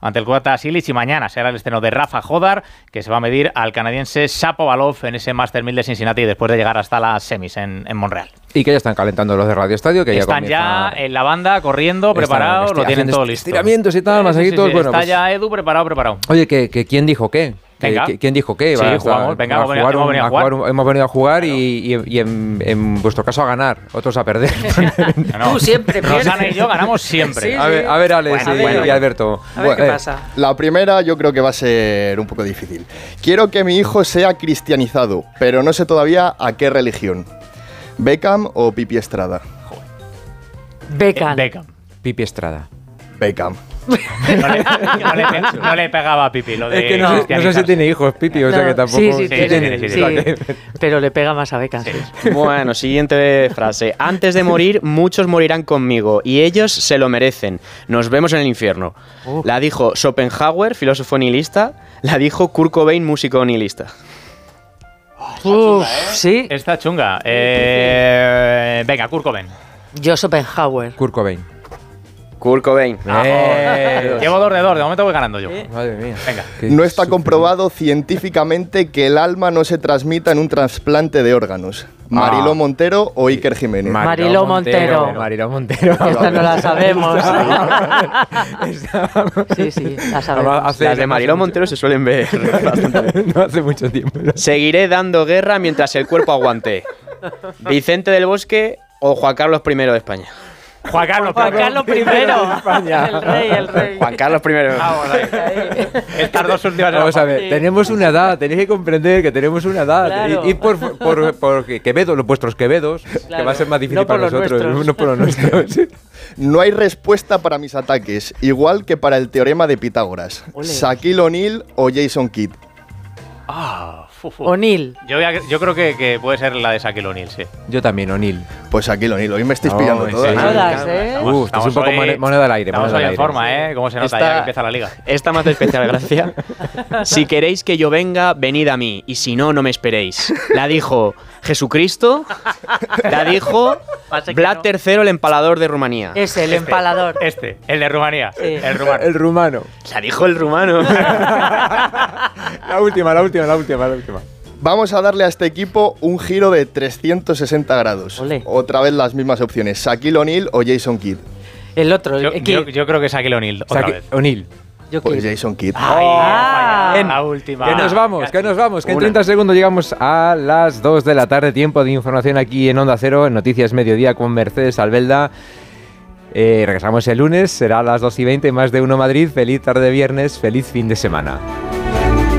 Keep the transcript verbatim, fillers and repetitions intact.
ante el croata Silic, y mañana será el estreno de Rafa Jodar, que se va a medir al canadiense Shapovalov en ese Master mil de Cincinnati después de llegar hasta las semis en, en Montreal. Y que ya están calentando los de Radio Estadio, que ya están comienza... ya en la banda corriendo, preparados, lo tienen todo listo. Estiramientos y tal, masajitos, sí, sí, sí. bueno, Está pues... ya Edu preparado, preparado. Oye, que, que ¿quién dijo qué? Venga. ¿Quién dijo qué? Sí, Va, jugamos, va, venga, va a hemos, jugar hemos un, venido a a jugar. jugar un, hemos venido a jugar y, y, y en, en vuestro caso a ganar, otros a perder. No, no. Tú siempre pierdes. Rosana y yo ganamos siempre. Sí, a, ver, a ver, Alex Bueno, y, bueno. y Alberto. A ver Bueno, qué eh, pasa. La primera yo creo que va a ser un poco difícil. Quiero que mi hijo sea cristianizado, pero no sé todavía a qué religión. ¿Beckham o Pipi Estrada? Beckham. Eh, Beckham. Pipi Estrada. Beckham. No le, no, le, no le pegaba a Pipi lo de Es que no, no sé si tiene hijos, Pipi, o sea No, que tampoco... sí, sí, sí, tiene, sí, sí, sí, pero le pega más a Beckham. Sí. Bueno, siguiente frase. Antes de morir, muchos morirán conmigo y ellos se lo merecen. Nos vemos en el infierno. Uf. La dijo Schopenhauer, filósofo nihilista. La dijo Kurt Cobain, músico nihilista. Uf, sí. Está chunga. Eh, venga, Kurt Cobain. Yo Schopenhauer. Kurt Cobain. Kurt Cobain. Eh, Llevo dos de dos, de momento voy ganando yo. Madre mía. Venga. Qué No está sufrimiento. comprobado científicamente que el alma no se transmita en un trasplante de órganos. ¿Mariló Montero o Iker Jiménez? Mariló Montero. Mariló Montero. Esta no la sabemos. Sí, sí, la sabemos. Hace- Las de no Mariló hace Montero se suelen ver bastante. mucho- No hace mucho tiempo. Seguiré dando guerra mientras el cuerpo aguante. Vicente del Bosque o Juan Carlos primero de España. Juan Carlos. Juan Carlos primero. España. El rey, el rey. Juan Carlos primero. Vamos ahí. Estas dos últimas de Vamos la- a ver, Sí. tenemos una edad, tenéis que comprender que tenemos una edad. Claro. Y, y por, por, por Quevedo, los vuestros Quevedos, que Claro. va a ser más difícil No por para los nosotros, nuestros. no por los nuestros. No hay respuesta para mis ataques, igual que para el teorema de Pitágoras. Ole. ¿Shaquille O'Neal o Jason Kidd? Ah, fu, fu. O'Neal. Yo, voy a- yo creo que, que puede ser la de Shaquille O'Neal, sí. Yo también, O'Neal. Pues Shaquille O'Neal, hoy me estáis No, pillando en todas. serio. ¿eh? Todas, ¿eh? Uh, esto es un poco hoy- mone- moneda al aire, Estamos moneda hoy al en aire. forma, ¿eh? Cómo se nota Esta- ya que empieza la liga. Esta más de especial gracia. Si queréis que yo venga, venid a mí, y si no, no me esperéis. La dijo Jesucristo, la dijo Pasa que Vlad no. tercero, el empalador de Rumanía. Es el empalador. Este, el de Rumanía. Sí. El rumano. El rumano. La dijo el rumano. La última, la última, la última, la última. Vamos a darle a este equipo un giro de trescientos sesenta grados. Ole. Otra vez las mismas opciones, Shaquille O'Neal o Jason Kidd. El otro, Yo, el yo, Kidd. yo creo que Shaquille O'Neal, otra Saqui- vez. O'Neal. Yo Pues Kidd. Jason Kidd. Ay, Ah. he fallado la última. Que nos vamos, que nos vamos, que en Una. treinta segundos llegamos a las dos de la tarde, tiempo de información aquí en Onda Cero, en Noticias Mediodía con Mercedes Albelda. Eh, regresamos el lunes, será a las dos y veinte, más de uno Madrid. Feliz tarde de viernes, feliz fin de semana.